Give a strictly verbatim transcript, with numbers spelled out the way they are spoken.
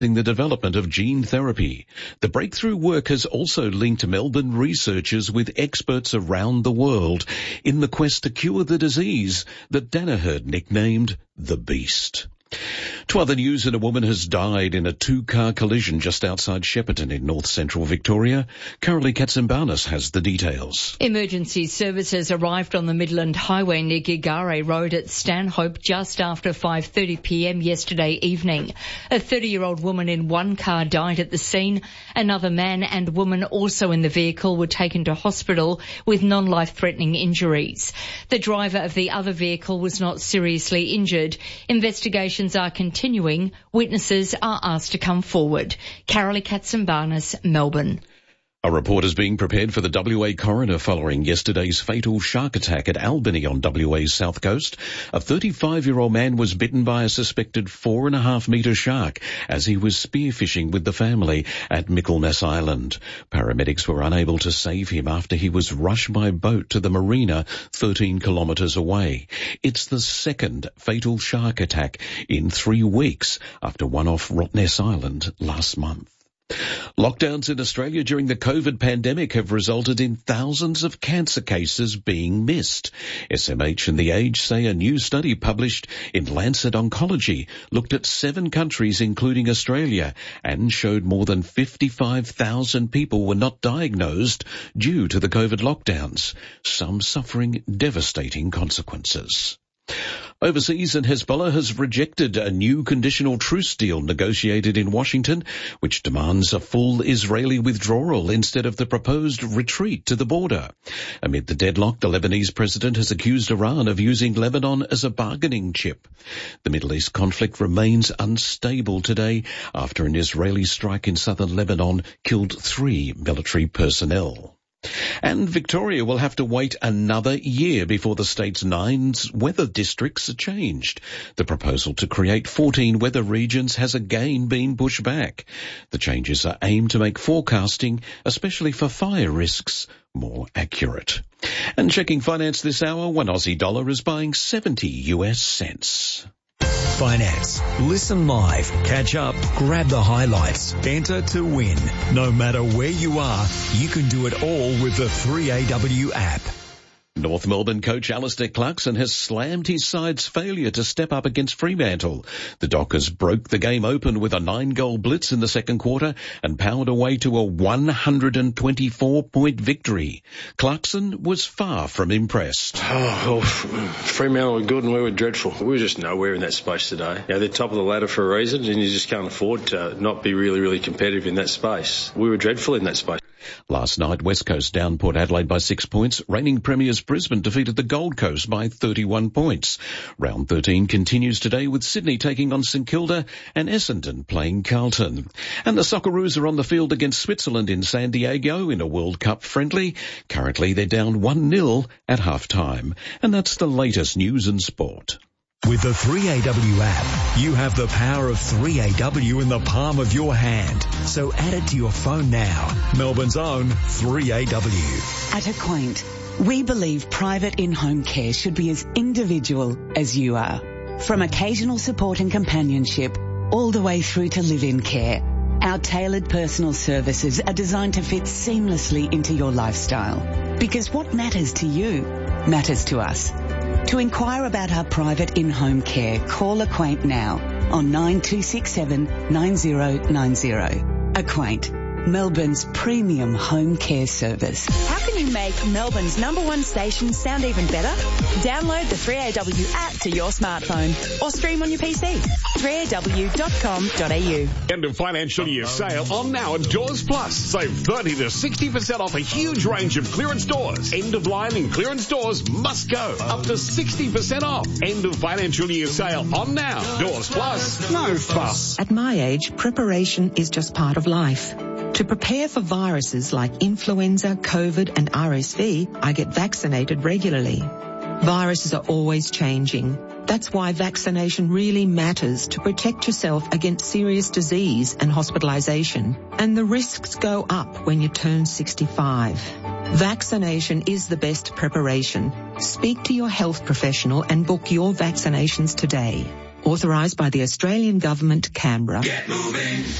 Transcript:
the development of gene therapy. The breakthrough work has also linked Melbourne researchers with experts around the world in the quest to cure the disease that Danaher nicknamed the Beast. To other news, and a woman has died in a two-car collision just outside Shepparton in north-central Victoria. Carolee Katsimbanis has the details. Emergency services arrived on the Midland Highway near Gigare Road at Stanhope just after five thirty p m yesterday evening. A thirty-year-old woman in one car died at the scene. Another man and woman also in the vehicle were taken to hospital with non-life-threatening injuries. The driver of the other vehicle was not seriously injured. Investigations are continuing. Witnesses are asked to come forward. Carolee Katsimbanis, Melbourne. A report is being prepared for the W A coroner following yesterday's fatal shark attack at Albany on W A's south coast. A thirty-five-year-old man was bitten by a suspected four and a half metre shark as he was spearfishing with the family at Michaelmas Island. Paramedics were unable to save him after he was rushed by boat to the marina thirteen kilometres away. It's the second fatal shark attack in three weeks after one off Rottnest Island last month. Lockdowns in Australia during the COVID pandemic have resulted in thousands of cancer cases being missed. S M H and The Age say a new study published in Lancet Oncology looked at seven countries, including Australia, and showed more than fifty-five thousand people were not diagnosed due to the COVID lockdowns, some suffering devastating consequences. Overseas, and Hezbollah has rejected a new conditional truce deal negotiated in Washington, which demands a full Israeli withdrawal instead of the proposed retreat to the border. Amid the deadlock, the Lebanese president has accused Iran of using Lebanon as a bargaining chip. The Middle East conflict remains unstable today after an Israeli strike in southern Lebanon killed three military personnel. And Victoria will have to wait another year before the state's nine weather districts are changed. The proposal to create fourteen weather regions has again been pushed back. The changes are aimed to make forecasting, especially for fire risks, more accurate. And checking finance this hour, one Aussie dollar is buying seventy U S cents. Finance. Listen live, catch up, grab the highlights, enter to win. No matter where you are, you can do it all with the three A W app. North Melbourne coach Alistair Clarkson has slammed his side's failure to step up against Fremantle. The Dockers broke the game open with a nine-goal blitz in the second quarter and powered away to a one hundred twenty-four point victory. Clarkson was far from impressed. Oh, well, Fremantle were good and we were dreadful. We were just nowhere in that space today. You know, they're top of the ladder for a reason, and you just can't afford to not be really, really competitive in that space. We were dreadful in that space. Last night, West Coast down Port Adelaide by six points. Reigning premiers Brisbane defeated the Gold Coast by thirty-one points. Round thirteen continues today with Sydney taking on St Kilda and Essendon playing Carlton. And the Socceroos are on the field against Switzerland in San Diego in a World Cup friendly. Currently, they're down one nil at half-time. And that's the latest news and sport. With the three A W app, you have the power of three A W in the palm of your hand. So add it to your phone now. Melbourne's own three A W. At Acquaint, we believe private in-home care should be as individual as you are. From occasional support and companionship, all the way through to live-in care, our tailored personal services are designed to fit seamlessly into your lifestyle. Because what matters to you matters to us. To inquire about our private in-home care, call Acquaint now on nine two six seven nine zero nine zero. Acquaint, Melbourne's premium home care service. How can you make Melbourne's number one station sound even better? Download the three A W app to your smartphone or stream on your P C. three A W dot com dot A U. End of financial year sale on now at Doors Plus. Save thirty to sixty percent off a huge range of clearance doors. End of line and clearance doors must go. Up to sixty percent off. End of financial year sale on now. Doors Plus. No fuss. At my age, preparation is just part of life. To prepare for viruses like influenza, COVID and R S V, I get vaccinated regularly. Viruses are always changing. That's why vaccination really matters to protect yourself against serious disease and hospitalization. And the risks go up when you turn sixty-five. Vaccination is the best preparation. Speak to your health professional and book your vaccinations today. Authorised by the Australian Government, Canberra. Get moving.